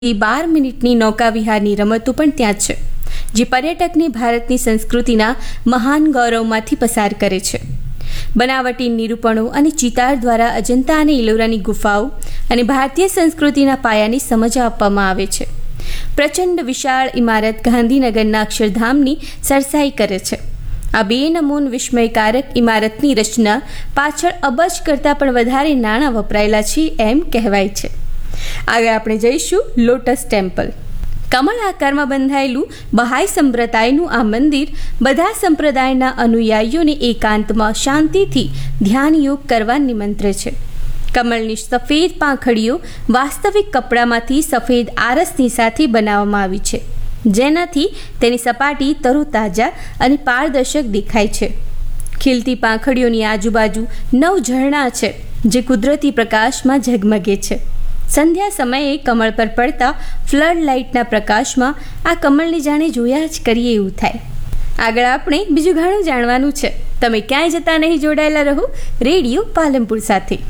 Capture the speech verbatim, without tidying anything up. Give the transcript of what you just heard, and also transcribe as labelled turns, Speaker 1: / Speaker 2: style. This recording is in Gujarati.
Speaker 1: બાર મિનિટની નૌકાવિહારની રમતો પણ ત્યાં છે, જે પર્યટકને ભારતની સંસ્કૃતિના મહાન ગૌરવમાંથી પસાર કરે છે. બનાવટી નિરૂપણો અને ચિતાર દ્વારા અજંતા અને ઇલોરાની ગુફાઓ અને ભારતીય સંસ્કૃતિના પાયાની સમજ આપવામાં આવે છે. પ્રચંડ વિશાળ ઇમારત ગાંધીનગરના અક્ષરધામની સરસાઈ કરે છે. આ બે નમૂન વિસ્મયકારક ઇમારતની રચના પાછળ અબજ કરતાં પણ વધારે નાણાં વપરાયેલા છે એમ કહેવાય છે. આગળ આપણે જઈશું લોટસ ટેમ્પલ. કમળ આકારમાં બંધાયેલું બહાઈ સંપ્રદાયનું આ મંદિર બધા સંપ્રદાયના અનુયાયીઓને એકાંતમાં શાંતિથી ધ્યાન યોગ કરવા નિમંત્રે છે. કમળની સફેદ પાંખડીઓ વાસ્તવિક કપડામાંથી સફેદ આરસની સાથે બનાવવામાં આવી છે, જેનાથી તેની સપાટી તરોતાજા અને પારદર્શક દેખાય છે. ખીલતી પાંખડીઓની આજુબાજુ નવ ઝરણા છે, જે કુદરતી પ્રકાશમાં ઝગમગે છે. સંધ્યા સમયે કમળ પર પડતા ફ્લડ લાઇટના પ્રકાશમાં આ કમળને જાણે જોયા જ કરીએ એવું થાય. આગળ આપણે બીજું ઘણું જાણવાનું છે. તમે ક્યાંય જતા નહીં, જોડાયેલા રહો રેડિયો પાલનપુર સાથે.